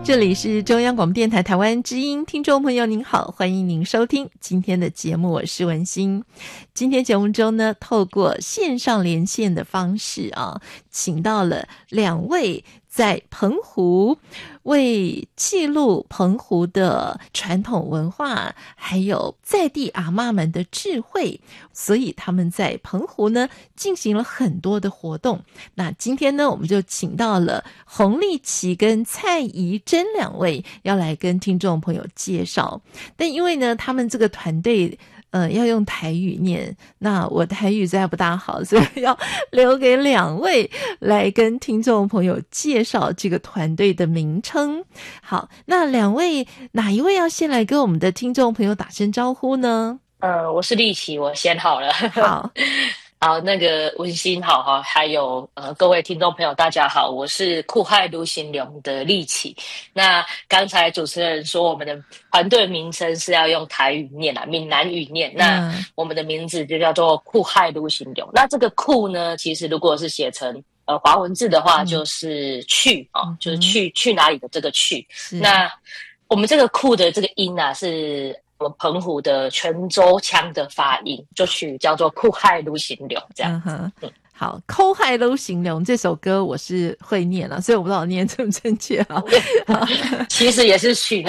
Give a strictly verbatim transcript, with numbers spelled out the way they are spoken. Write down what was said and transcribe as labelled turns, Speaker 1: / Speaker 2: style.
Speaker 1: 这里是中央广播电台台湾之音，听众朋友您好，欢迎您收听今天的节目，我是文心。今天节目中呢，透过线上连线的方式啊，请到了两位在澎湖为记录澎湖的传统文化，还有在地阿嬷们的智慧，所以他们在澎湖呢进行了很多的活动。那今天呢，我们就请到了洪丽琪跟蔡怡珍两位要来跟听众朋友介绍。但因为呢，他们这个团队呃，要用台语念，那我台语实在不大好，所以要留给两位来跟听众朋友介绍这个团队的名称。好，那两位哪一位要先来跟我们的听众朋友打声招呼呢？
Speaker 2: 呃，我是丽琪，我先好了。
Speaker 1: 好。
Speaker 2: 好，那个文心好哈，还有呃各位听众朋友大家好，我是酷嗨卢行龙的丽琪。那刚才主持人说我们的团队名称是要用台语念啊，闽南语念，那我们的名字就叫做酷嗨卢行龙。那这个酷呢，其实如果是写成呃华文字的话，就是去啊、嗯哦，就是去去哪里的这个去。那我们这个酷的这个音啊是我们澎湖的泉州腔的发音，就取叫做酷嗨卢行龙这样子。嗯嗯，
Speaker 1: 好，酷嗨卢行龙这首歌我是会念了，所以我不知道念正不正确啊。
Speaker 2: 其实也是取